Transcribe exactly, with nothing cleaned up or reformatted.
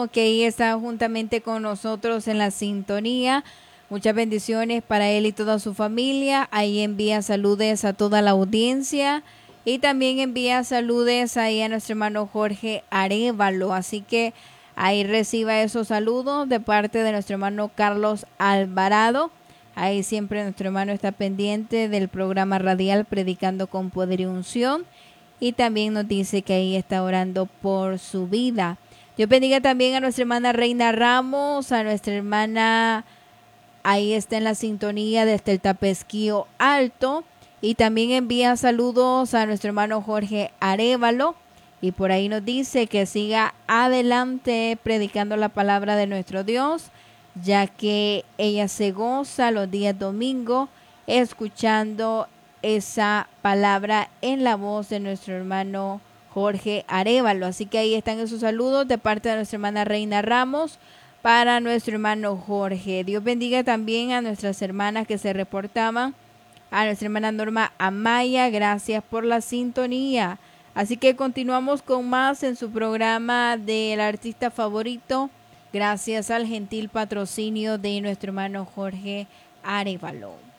que ahí está juntamente con nosotros en la sintonía. Muchas bendiciones para él y toda su familia. Ahí envía saludes a toda la audiencia y también envía saludes ahí a nuestro hermano Jorge Arévalo. Así que ahí reciba esos saludos de parte de nuestro hermano Carlos Alvarado. Ahí siempre nuestro hermano está pendiente del programa radial Predicando con Poder y Unción. Y también nos dice que ahí está orando por su vida. Dios bendiga también a nuestra hermana Reina Ramos, a nuestra hermana, ahí está en la sintonía desde el Tapesquío Alto. Y también envía saludos a nuestro hermano Jorge Arévalo. Y por ahí nos dice que siga adelante predicando la palabra de nuestro Dios, ya que ella se goza los días domingo escuchando esa palabra en la voz de nuestro hermano Jorge Arévalo. Así que ahí están esos saludos de parte de nuestra hermana Reina Ramos para nuestro hermano Jorge. Dios bendiga también a nuestras hermanas que se reportaban. A nuestra hermana Norma Amaya, gracias por la sintonía. Así que continuamos con más en su programa del artista favorito, gracias al gentil patrocinio de nuestro hermano Jorge Arévalo.